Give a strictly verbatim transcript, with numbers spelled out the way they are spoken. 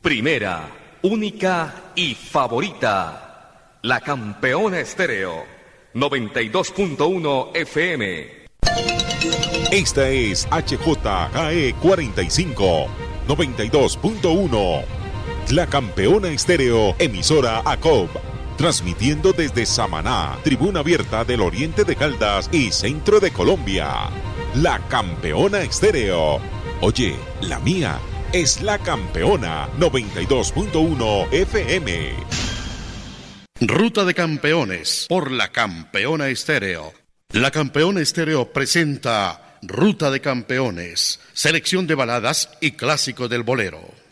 Primera, única y favorita. La Campeona Estéreo. noventa y dos punto uno F M. Esta es H J K E cuarenta y cinco, noventa y dos punto uno. La Campeona Estéreo, emisora A C O B. Transmitiendo desde Samaná, tribuna abierta del oriente de Caldas y centro de Colombia. La Campeona Estéreo. Oye, la mía es La Campeona, noventa y dos punto uno F M. Ruta de Campeones por La Campeona Estéreo. La Campeona Estéreo presenta Ruta de Campeones, selección de baladas y clásicos del bolero.